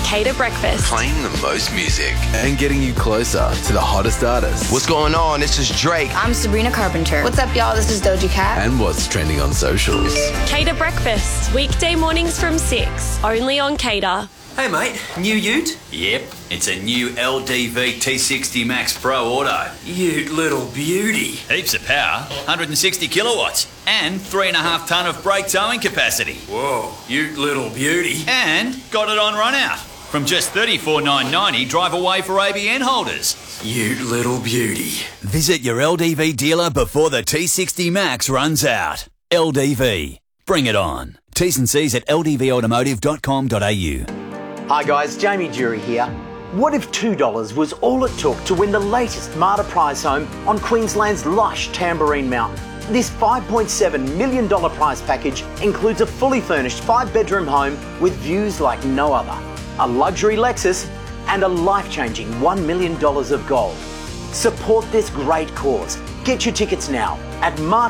Cater Breakfast. Playing the most music and getting you closer to the hottest artists. What's going on? This is Drake. I'm Sabrina Carpenter. What's up, y'all? This is Doja Cat. And what's trending on socials. Cater Breakfast, weekday mornings from 6, only on Cater. Hey mate, new ute? Yep, it's a new LDV T60 Max Pro Auto. You little beauty. Heaps of power, 160 kilowatts, and 3.5 tonne of brake towing capacity. Whoa, you little beauty. And got it on run out. From just $34,990, drive away for ABN holders. You little beauty. Visit your LDV dealer before the T60 Max runs out. LDV. Bring it on. T's and C's at ldvautomotive.com.au. Hi guys, Jamie Jury here. What if $2 was all it took to win the latest Marta prize home on Queensland's lush Tamborine Mountain? This $5.7 million prize package includes a fully furnished 5-bedroom home with views like no other, a luxury Lexus and a life-changing $1 million of gold. Support this great cause. Get your tickets now at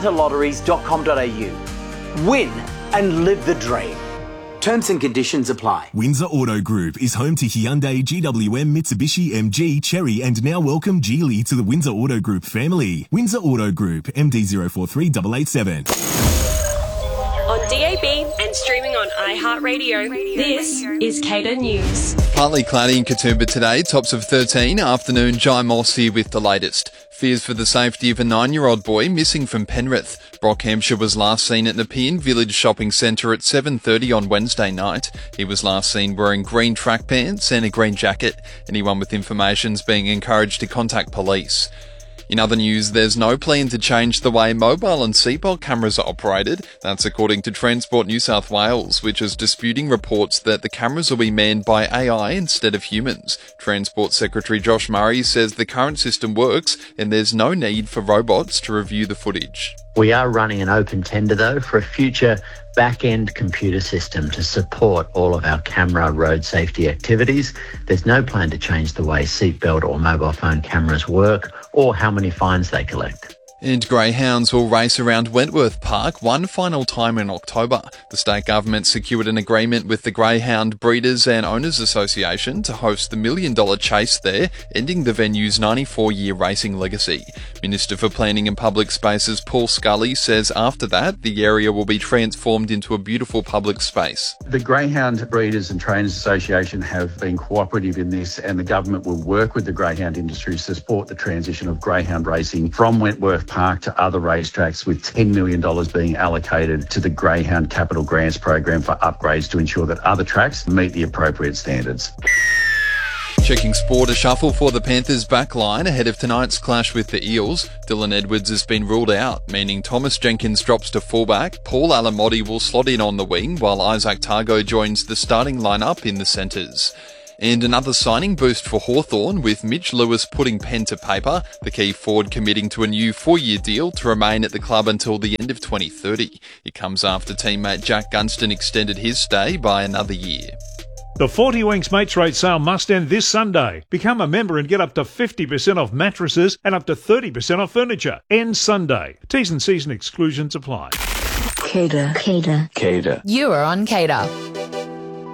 martalotteries.com.au. Win and live the dream. Terms and conditions apply. Windsor Auto Group is home to Hyundai, GWM, Mitsubishi, MG, Chery and now welcome Geely to the Windsor Auto Group family. Windsor Auto Group, MD043887. On DAB and streaming on iHeartRadio, this is Cater News. Partly cloudy in Katoomba today, tops of 13. Afternoon, Jai Moss here with the latest. Fears for the safety of a 9-year-old boy missing from Penrith. Brockhampshire was last seen at Nepean Village Shopping Centre at 7:30 on Wednesday night. He was last seen wearing green track pants and a green jacket. Anyone with information is being encouraged to contact police. In other news, there's no plan to change the way mobile and seatbelt cameras are operated. That's according to Transport New South Wales, which is disputing reports that the cameras will be manned by AI instead of humans. Transport Secretary Josh Murray says the current system works and there's no need for robots to review the footage. We are running an open tender, though, for a future back-end computer system to support all of our camera road safety activities. There's no plan to change the way seatbelt or mobile phone cameras work or how many fines they collect. And greyhounds will race around Wentworth Park one final time in October. The state government secured an agreement with the Greyhound Breeders and Owners Association to host the $1 million chase there, ending the venue's 94-year racing legacy. Minister for Planning and Public Spaces Paul Scully says after that, the area will be transformed into a beautiful public space. The Greyhound Breeders and Trainers Association have been cooperative in this, and the government will work with the greyhound industry to support the transition of greyhound racing from Wentworth Park to other racetracks, with $10 million being allocated to the Greyhound Capital Grants program for upgrades to ensure that other tracks meet the appropriate standards. Checking sport, a shuffle for the Panthers backline ahead of tonight's clash with the Eels. Dylan Edwards has been ruled out, meaning Thomas Jenkins drops to fullback. Paul Alamotti will slot in on the wing, while Isaac Targo joins the starting lineup in the centres. And another signing boost for Hawthorn, with Mitch Lewis putting pen to paper, the key forward committing to a new 4-year deal to remain at the club until the end of 2030. It comes after teammate Jack Gunston extended his stay by another year. The 40 Winks Mates Rate sale must end this Sunday. Become a member and get up to 50% off mattresses and up to 30% off furniture. Ends Sunday. T's and C's and exclusions apply. Cater. Cater. You are on Cater.